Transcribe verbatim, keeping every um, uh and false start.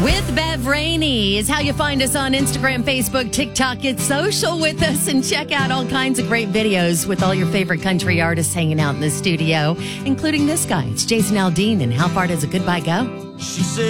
With Bev Rainey is how you find us on Instagram, Facebook, TikTok. Get social with us and check out all kinds of great videos with all your favorite country artists hanging out in the studio, including this guy. It's Jason Aldean, and How Far Does a Goodbye Go? She said